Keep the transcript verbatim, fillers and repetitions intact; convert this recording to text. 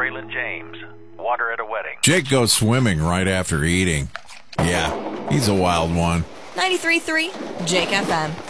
Braylon James. Water at a wedding. Jake goes swimming right after eating. Yeah, he's a wild one. ninety-three point three Jake F M.